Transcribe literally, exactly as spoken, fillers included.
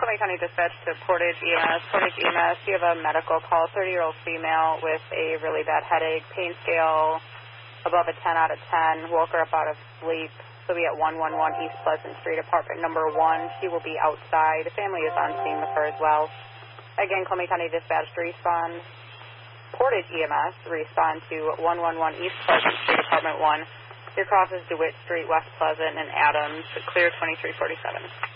Columbia County Dispatch to Portage E M S. Portage E M S, you have a medical call, thirty-year-old female with a really bad headache, pain scale above a ten out of ten, woke her up out of sleep. She'll be at one one one East Pleasant Street, apartment number one. She will be outside. The family is on scene with her as well. Again, Columbia County Dispatch to respond. Portage E M S, respond to one one one East Pleasant Street, apartment one. Your cross is DeWitt Street, West Pleasant, and Adams, clear twenty-three forty-seven.